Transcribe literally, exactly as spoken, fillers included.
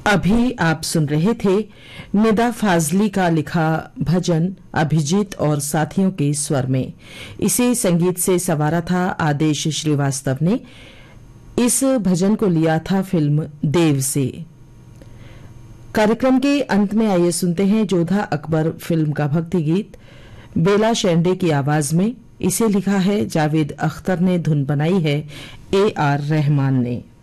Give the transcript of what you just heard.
अभी आप सुन रहे थे निदा फाजली का लिखा भजन अभिजीत और साथियों के स्वर में। इसे संगीत से संवारा था आदेश श्रीवास्तव ने। इस भजन को लिया था फिल्म देव से। कार्यक्रम के अंत में आइए सुनते हैं जोधा अकबर फिल्म का भक्ति गीत बेला शेंडे की आवाज में। इसे लिखा है जावेद अख्तर ने, धुन बनाई है ए आर रहमान ने।